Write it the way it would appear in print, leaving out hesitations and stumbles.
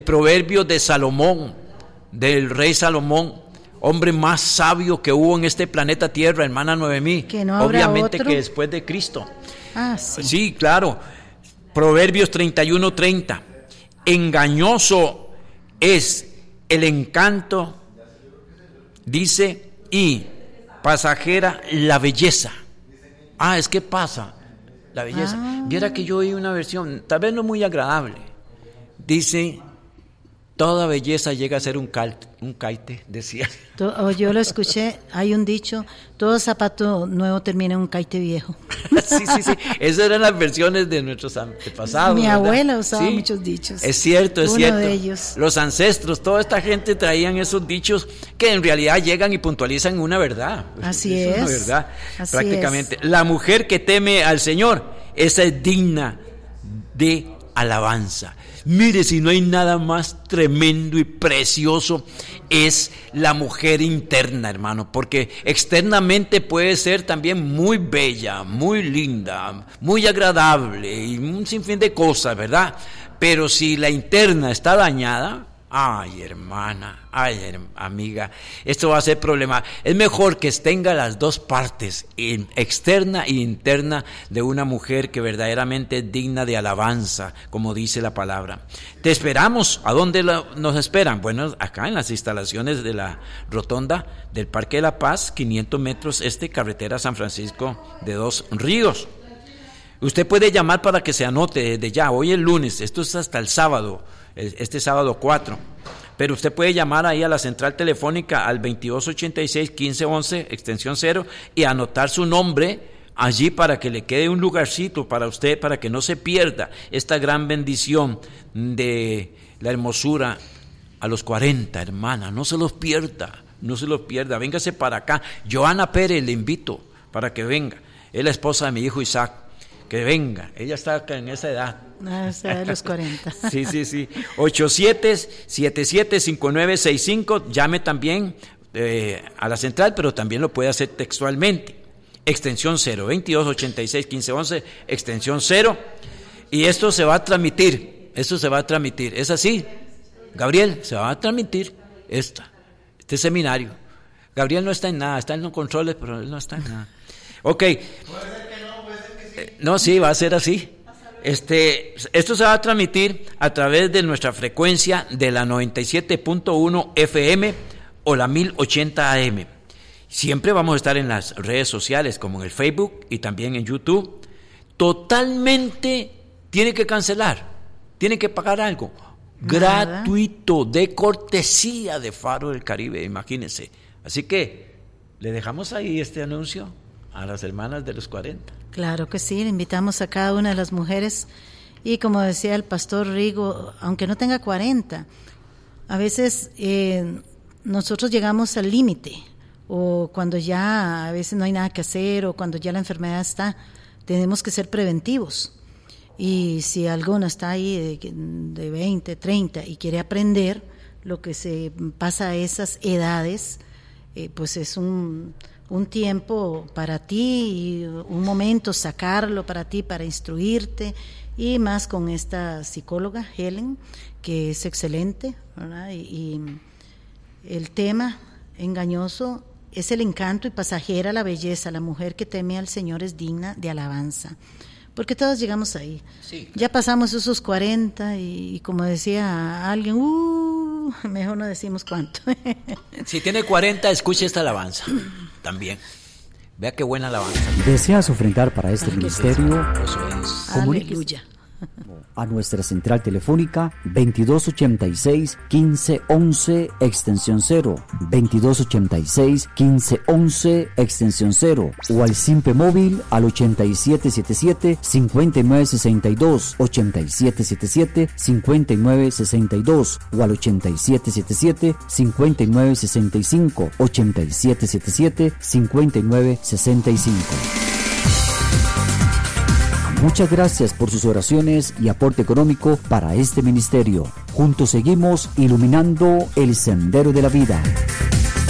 Proverbios de Salomón, del rey Salomón, hombre más sabio que hubo en este planeta Tierra, hermana Noemí, que no obviamente otro. Que después de Cristo. Sí. Sí, claro. Proverbios 31:30. Engañoso es el encanto, dice, y pasajera la belleza. Es que pasa la belleza. Viera que yo oí una versión, tal vez no muy agradable. Dice, toda belleza llega a ser un caite, decía. Yo lo escuché, hay un dicho, todo zapato nuevo termina en un caite viejo. Sí. Esas eran las versiones de nuestros antepasados. Mi ¿verdad? abuela usaba muchos dichos. Es cierto, es Uno cierto. de ellos. Los ancestros, toda esta gente traían esos dichos que en realidad llegan y puntualizan una verdad. Así es. Una es. verdad, Así prácticamente. es. La mujer que teme al Señor, esa es digna de alabanza. Mire, si no hay nada más tremendo y precioso, es la mujer interna, hermano, porque externamente puede ser también muy bella, muy linda, muy agradable y un sinfín de cosas, ¿verdad? Pero si la interna está dañada, ay, hermana, ay, amiga, esto va a ser problema. Es mejor que tenga las dos partes, externa e interna, de una mujer que verdaderamente es digna de alabanza, como dice la palabra. Te esperamos. ¿A dónde nos esperan? Bueno, acá en las instalaciones de la rotonda del Parque de la Paz, 500 metros carretera San Francisco de Dos Ríos. Usted puede llamar para que se anote desde ya. Hoy es lunes, esto es hasta el sábado, este sábado 4. Pero usted puede llamar ahí a la central telefónica al 2286-1511, extensión 0, y anotar su nombre allí para que le quede un lugarcito para usted, para que no se pierda esta gran bendición de la hermosura a los 40, hermana. No se los pierda, no se los pierda. Véngase para acá. Joana Pérez le invito para que venga. Es la esposa de mi hijo Isaac. Que venga, ella está en esa edad. Está de los 40. Sí. 8777-5965. Llame también a la central, pero también lo puede hacer textualmente. Extensión 0, 2286-1511, extensión 0. Y esto se va a transmitir. ¿Es así? Gabriel, se va a transmitir este seminario. Gabriel no está en nada, está en los controles, pero él no está en nada. Ok. No, sí, va a ser así. Esto se va a transmitir a través de nuestra frecuencia de la 97.1 FM o la 1080 AM. Siempre vamos a estar en las redes sociales, como en el Facebook y también en YouTube. Totalmente tiene que cancelar, tiene que pagar algo. Nada. Gratuito, de cortesía de Faro del Caribe, imagínense. Así que le dejamos ahí este anuncio a las hermanas de los 40. Claro que sí, le invitamos a cada una de las mujeres y como decía el pastor Rigo, aunque no tenga 40, a veces nosotros llegamos al límite o cuando ya a veces no hay nada que hacer o cuando ya la enfermedad está, tenemos que ser preventivos y si alguna está ahí de 20, 30 y quiere aprender lo que se pasa a esas edades, pues es un tiempo para ti y un momento sacarlo para ti, para instruirte y más con esta psicóloga Helen, que es excelente, ¿verdad? Y el tema engañoso es el encanto y pasajera la belleza, la mujer que teme al Señor es digna de alabanza, porque todos llegamos ahí, sí. Ya pasamos esos 40 y como decía alguien, mejor no decimos cuánto. Si tiene 40, escuche esta alabanza también. Vea qué buena alabanza. ¿Deseas ofrendar para este ministerio? Eso es. Aleluya. A nuestra central telefónica 2286-1511 extensión 0, 2286-1511 extensión 0 o al simple móvil al 8777-5962, 8777-5962 o al 8777-5965, 8777-5965. Muchas gracias por sus oraciones y aporte económico para este ministerio. Juntos seguimos iluminando el sendero de la vida.